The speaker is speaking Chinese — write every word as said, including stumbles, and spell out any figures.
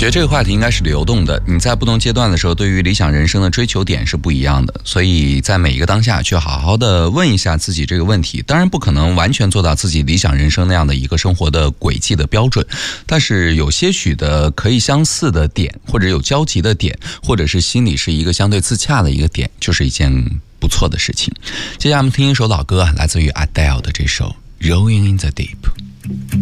觉得这个话题应该是流动的，你在不同阶段的时候对于理想人生的追求点是不一样的，所以在每一个当下去好好的问一下自己这个问题。当然不可能完全做到自己理想人生那样的一个生活的轨迹的标准，但是有些许的可以相似的点，或者有交集的点，或者是心里是一个相对自洽的一个点，就是一件不错的事情。接下来我们听一首老歌，来自于 Adele 的这首 Rolling in the Deep。